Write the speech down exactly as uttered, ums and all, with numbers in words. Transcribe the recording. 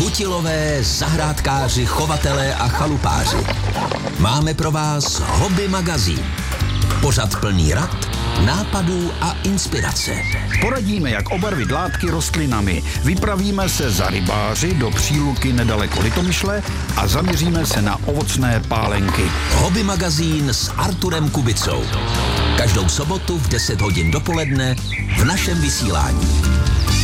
Kutilové, zahrádkáři, chovatelé a chalupáři. Máme pro vás Hobby magazín. Pořad plný rad, nápadů a inspirace. Poradíme, jak obarvit látky rostlinami. Vypravíme se za rybáři do Příluky nedaleko Litomyšle a zaměříme se na ovocné pálenky. Hobby magazín s Arturem Kubicou. Každou sobotu v deset hodin dopoledne v našem vysílání.